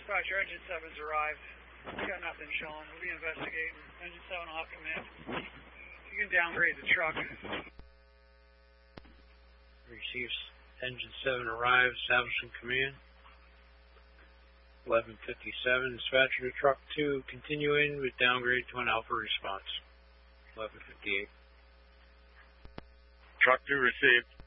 Dispatcher, Engine 7's arrived. We got nothing showing. We'll be investigating. Engine 7 will have command. You can downgrade the truck. Receives Engine 7 arrives, establishing command. 11:57, dispatcher to truck 2, continuing with downgrade to an Alpha response. 11:58. Truck 2 received.